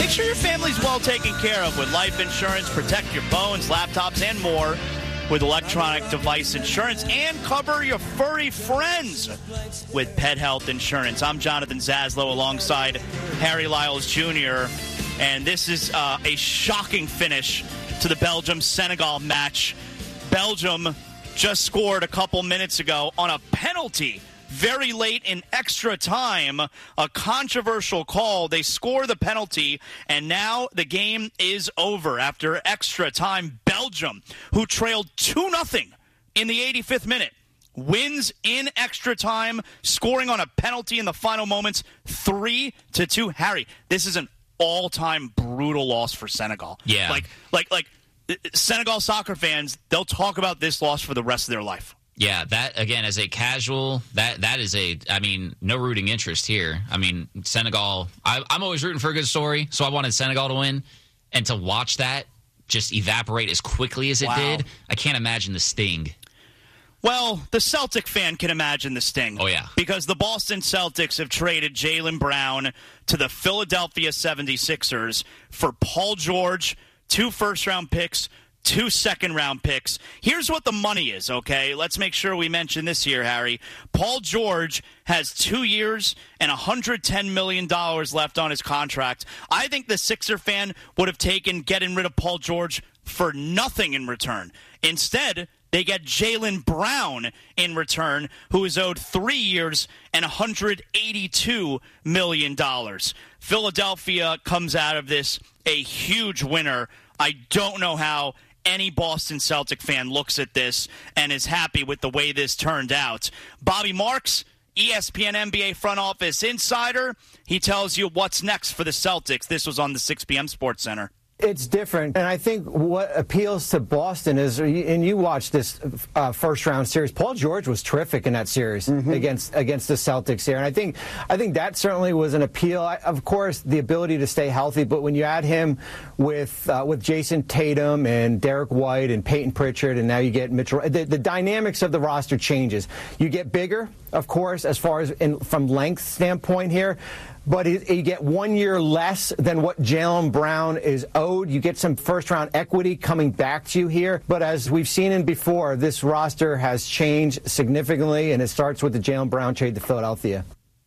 Make sure your family's well taken care of with life insurance. Protect your phones, laptops, and more with electronic device insurance, and cover your furry friends with pet health insurance. I'm Jonathan Zaslow alongside Harry Lyles Jr., and this is a shocking finish to the Belgium-Senegal match. Belgium just scored a couple minutes ago on a penalty very late in extra time, a controversial call. They score the penalty, and now the game is over after extra time. Belgium, who trailed 2-0 in the 85th minute, wins in extra time, scoring on a penalty in the final moments, 3-2. Harry, this is an all-time brutal loss for Senegal. Yeah. Like Senegal soccer fans, they'll talk about this loss for the rest of their life. Yeah, that, again, as a casual, that is no rooting interest here. I mean, Senegal, I'm always rooting for a good story, so I wanted Senegal to win. And to watch that just evaporate as quickly as it did, I can't imagine the sting. Well, the Celtic fan can imagine the sting. Oh, yeah. Because the Boston Celtics have traded Jaylen Brown to the Philadelphia 76ers for Paul George, 2 first-round picks, 2 second-round picks. Here's what the money is, okay? Let's make sure we mention this here, Harry. Paul George has 2 years and $110 million left on his contract. I think the Sixer fan would have taken getting rid of Paul George for nothing in return. Instead, they get Jaylen Brown in return, who is owed 3 years and $182 million. Philadelphia comes out of this a huge winner. I don't know how any Boston Celtic fan looks at this and is happy with the way this turned out. Bobby Marks, ESPN NBA front office insider, he tells you what's next for the Celtics. This was on the 6 p.m. Sports Center. It's different, and I think what appeals to Boston is, and you watched this first-round series, Paul George was terrific in that series against the Celtics here, and I think that certainly was an appeal. Of course, the ability to stay healthy, but when you add him with Jason Tatum and Derek White and Peyton Pritchard, and now you get Mitchell, the dynamics of the roster changes. You get bigger, of course, as far as from length standpoint here. But you get 1 year less than what Jaylen Brown is owed. You get some first-round equity coming back to you here. But as we've seen in before, this roster has changed significantly, and it starts with the Jaylen Brown trade to Philadelphia.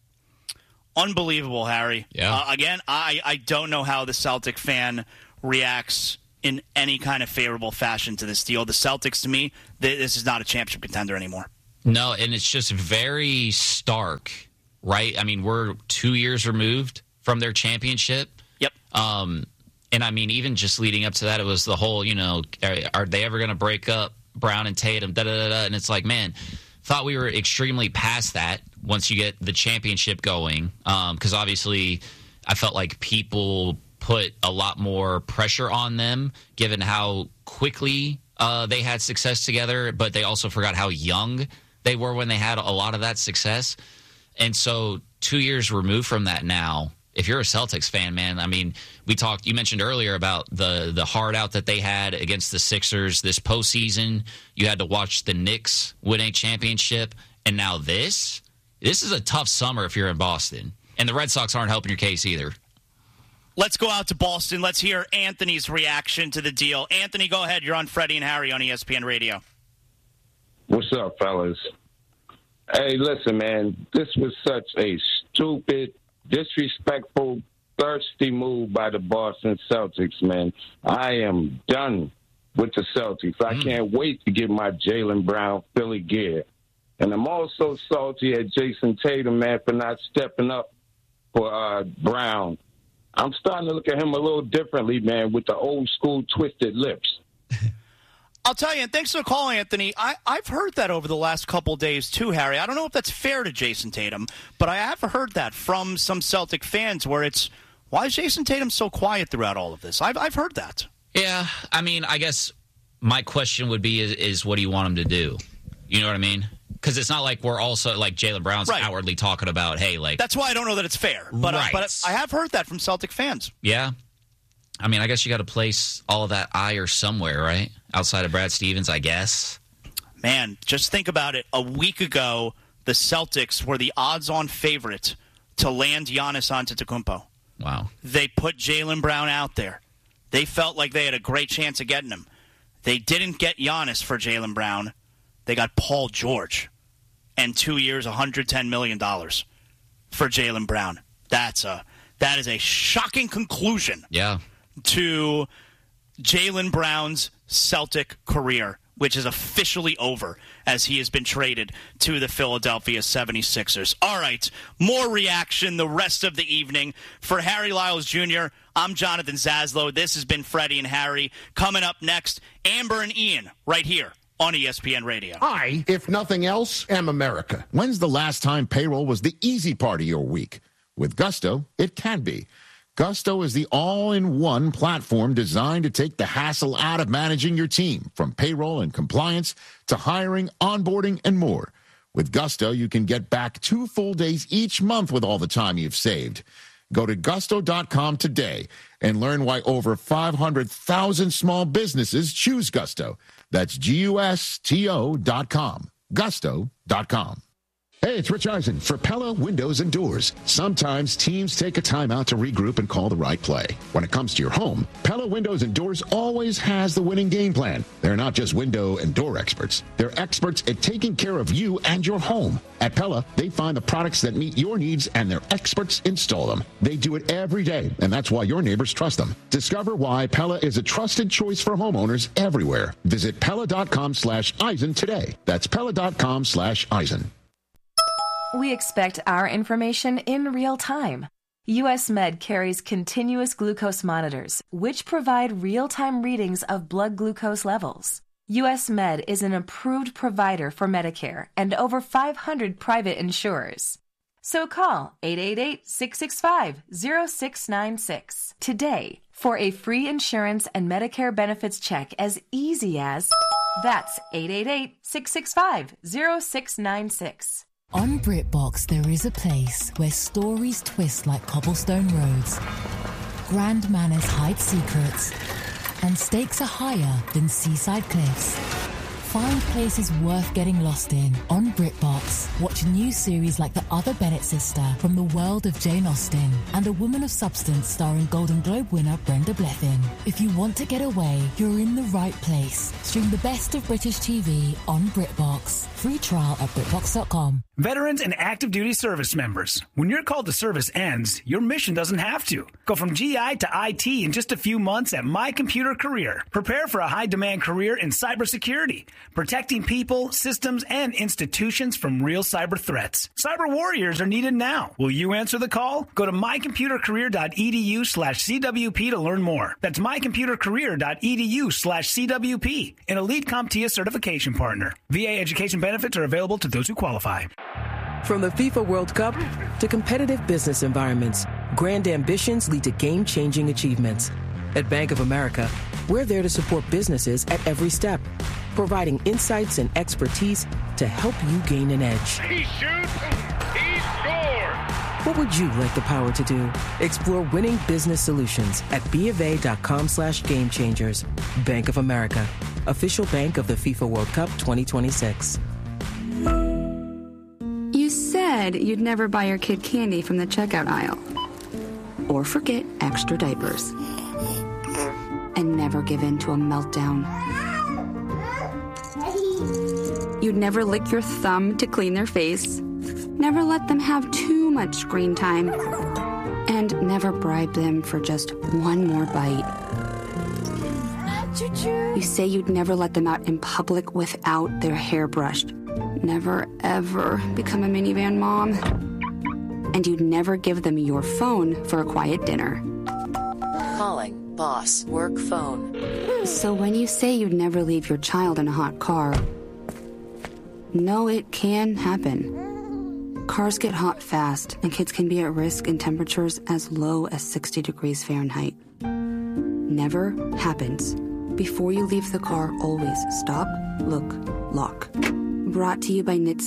Unbelievable, Harry. Yeah. Again, I don't know how the Celtic fan reacts in any kind of favorable fashion to this deal. The Celtics, to me, this is not a championship contender anymore. No, and it's just very stark. Right? I mean, we're 2 years removed from their championship. Yep. And I mean, even just leading up to that, it was the whole, are they ever going to break up Brown and Tatum? Da-da-da-da. And it's like, man, thought we were extremely past that once you get the championship going. Because obviously I felt like people put a lot more pressure on them given how quickly they had success together. But they also forgot how young they were when they had a lot of that success. And so 2 years removed from that now, if you're a Celtics fan, man, I mean, you mentioned earlier about the hard out that they had against the Sixers this postseason. You had to watch the Knicks win a championship. And now this is a tough summer if you're in Boston. And the Red Sox aren't helping your case either. Let's go out to Boston. Let's hear Anthony's reaction to the deal. Anthony, go ahead. You're on Freddie and Harry on ESPN Radio. What's up, fellas? Hey, listen, man, this was such a stupid, disrespectful, thirsty move by the Boston Celtics, man. I am done with the Celtics. I can't wait to get my Jaylen Brown Philly gear. And I'm also salty at Jason Tatum, man, for not stepping up for Brown. I'm starting to look at him a little differently, man, with the old school twisted lips. I'll tell you, and thanks for the call, Anthony. I've heard that over the last couple days, too, Harry. I don't know if that's fair to Jason Tatum, but I have heard that from some Celtic fans where it's, why is Jason Tatum so quiet throughout all of this? I've heard that. Yeah, I mean, I guess my question would be is what do you want him to do? You know what I mean? Because it's not like we're also, like Jaylen Brown's outwardly talking about, hey, like. That's why I don't know that it's fair. But, but I have heard that from Celtic fans. Yeah. I mean, I guess you got to place all of that ire somewhere, right? Outside of Brad Stevens, I guess. Man, just think about it. A week ago, the Celtics were the odds-on favorite to land Giannis Antetokounmpo. Wow. They put Jaylen Brown out there. They felt like they had a great chance of getting him. They didn't get Giannis for Jaylen Brown. They got Paul George. And 2 years, $110 million for Jaylen Brown. That is a shocking conclusion to Jaylen Brown's Celtic career, which is officially over as he has been traded to the Philadelphia 76ers. All right, more reaction the rest of the evening. For Harry Lyles Jr., I'm Jonathan Zaslow. This has been Freddie and Harry. Coming up next, Amber and Ian right here on ESPN Radio. I, if nothing else, am America. When's the last time payroll was the easy part of your week? With Gusto, it can be. Gusto is the all-in-one platform designed to take the hassle out of managing your team, from payroll and compliance to hiring, onboarding, and more. With Gusto, you can get back 2 full days each month with all the time you've saved. Go to gusto.com today and learn why over 500,000 small businesses choose Gusto. That's GUSTO.com. Gusto.com. Hey, it's Rich Eisen for Pella Windows and Doors. Sometimes teams take a timeout to regroup and call the right play. When it comes to your home, Pella Windows and Doors always has the winning game plan. They're not just window and door experts. They're experts at taking care of you and your home. At Pella, they find the products that meet your needs and their experts install them. They do it every day, and that's why your neighbors trust them. Discover why Pella is a trusted choice for homeowners everywhere. Visit Pella.com/Eisen today. That's Pella.com/Eisen. We expect our information in real time. US Med carries continuous glucose monitors, which provide real-time readings of blood glucose levels. US Med is an approved provider for Medicare and over 500 private insurers. So call 888-665-0696 today for a free insurance and Medicare benefits check as easy as... That's 888-665-0696. On BritBox, there is a place where stories twist like cobblestone roads, grand manners hide secrets, and stakes are higher than seaside cliffs. Find places worth getting lost in on BritBox. Watch new series like The Other Bennett Sister from the world of Jane Austen and A Woman of Substance starring Golden Globe winner Brenda Blethyn. If you want to get away, you're in the right place. Stream the best of British TV on BritBox. Free trial at BritBox.com. Veterans and active duty service members, when your call to service ends, your mission doesn't have to. Go from GI to IT in just a few months at My Computer Career. Prepare for a high-demand career in cybersecurity, protecting people, systems, and institutions from real cyber threats. Cyber warriors are needed now. Will you answer the call? Go to mycomputercareer.edu/CWP to learn more. That's mycomputercareer.edu/CWP, an elite CompTIA certification partner. VA education benefits are available to those who qualify. From the FIFA World Cup to competitive business environments, grand ambitions lead to game-changing achievements. At Bank of America, we're there to support businesses at every step, providing insights and expertise to help you gain an edge. He shoots, he scores! What would you like the power to do? Explore winning business solutions at BofA.com/gamechangers. Bank of America, official bank of the FIFA World Cup 2026. You said you'd never buy your kid candy from the checkout aisle. Or forget extra diapers. And never give in to a meltdown. You'd never lick your thumb to clean their face. Never let them have too much screen time. And never bribe them for just one more bite. You say you'd never let them out in public without their hair brushed. Never, ever become a minivan mom. And you'd never give them your phone for a quiet dinner. Calling boss work phone. So when you say you'd never leave your child in a hot car, no, it can happen. Cars get hot fast, and kids can be at risk in temperatures as low as 60 degrees Fahrenheit. Never happens. Before you leave the car, always stop, look, lock. Brought to you by NHTSA.